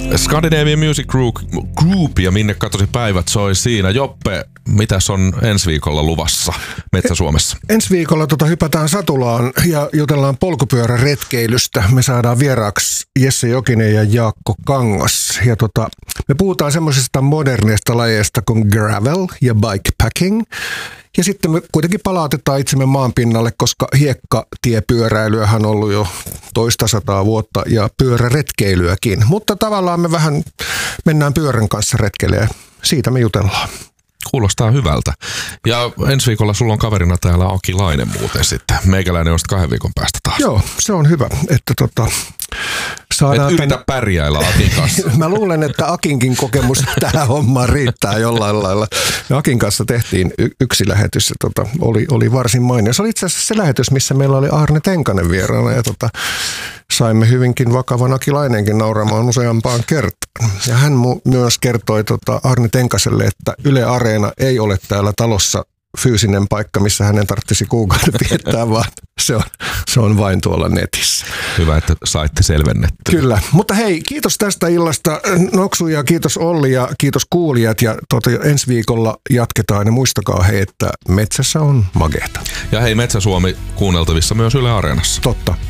Scandinavian Music Group ja Minne katosi päivät soi siinä. Joppe, mitäs on ensi viikolla luvassa Metsä-Suomessa? Ensi viikolla hypätään Satulaan ja jutellaan polkupyöräretkeilystä. Me saadaan vieraaksi Jesse Jokinen ja Jaakko Kangas. Ja me puhutaan semmoisista moderneista lajeista kuin gravel ja bikepacking. Ja sitten me kuitenkin palautetaan itsemme maanpinnalle, koska hiekkatiepyöräilyähän on ollut jo toista sataa vuotta ja pyöräretkeilyäkin. Mutta tavallaan me vähän mennään pyörän kanssa retkeilemään. Siitä me jutellaan. Kuulostaa hyvältä. Ja ensi viikolla sulla on kaverina täällä Aki Laine muuten sitten. Meikäläinen on sitten 2 viikon päästä taas. Joo, se on hyvä, että saadaan... Et yritä pärjäillä Akin kanssa. Mä luulen, että Akinkin kokemus tähän hommaan riittää jollain lailla. Me Akin kanssa tehtiin yksi lähetys ja oli varsin mainio. Se oli itse asiassa se lähetys, missä meillä oli Arne Tenkanen vieraana ja saimme hyvinkin vakavan Aki Lainenkin nauramaan useampaan kertaan. Ja hän myös kertoi Arne Tenkaselle, että Yle Areena ei ole täällä talossa fyysinen paikka, missä hänen tarvitsisi kuukauden viettää, vaan se on vain tuolla netissä. Hyvä, että saitte selvennettyä. Kyllä, mutta hei, kiitos tästä illasta Noksu ja kiitos Olli ja kiitos kuulijat ja ensi viikolla jatketaan ja muistakaa hei, että metsässä on mageeta. Ja hei, Metsä-Suomi kuunneltavissa myös Yle Areenassa. Totta.